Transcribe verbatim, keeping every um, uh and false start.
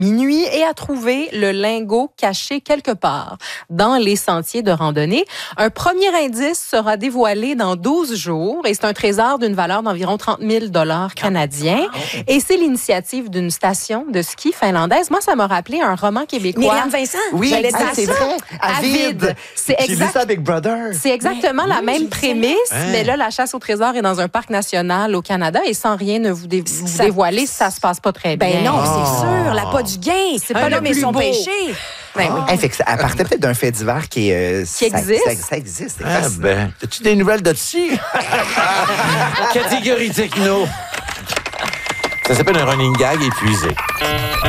minuit et a trouvé le lingot caché quelque part dans les sentiers de randonnée. Un premier indice sera dévoilé dans douze jours et c'est un trésor d'une valeur d'environ trente mille dollars canadiens. Et c'est l'initiative d'une station de ski finlandaise. Moi, ça m'a rappelé un roman québécois. Myriam Vincent? Oui, J'allais ah, dire c'est ça. vrai. Avide. C'est J'ai vu exact. ça avec Brother. C'est exactement Mais, la oui, même j'ai vu prémisse, ça. mais là, la chasse au trésor est dans un parc national au Canada et sans rien ne vous, dé- vous Ça- dévoiler, ça se passe pas très bien. Ben non, Oh. c'est sûr, la pas du gain. C'est pas pas le là, mais plus son beau. péché. Ben oui. Hey, fait que ça, elle partait peut-être d'un fait divers qui, euh, Qui ça, existe. Ça, ça existe. c'est Ah fascinant. ben, as-tu des nouvelles de dessus? Catégorie techno. Ça s'appelle un running gag épuisé.